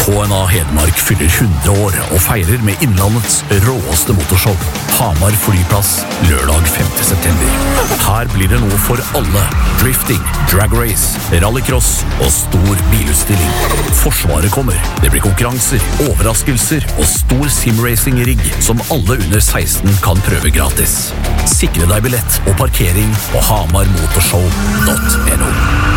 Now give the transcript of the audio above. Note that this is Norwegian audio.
KNA Hedmark fyller 100 år og feirer med Innlandets råeste motorshow. Hamar flyplass, lørdag 5. september. Her blir det noe for alle. Drifting, drag race, rallycross og stor bilutstilling. Forsvaret kommer. Det blir konkurranser, overraskelser og stor simracing-rigg som alle under 16 kan prøve gratis. Sikre deg billett og parkering på hamarmotorshow.no.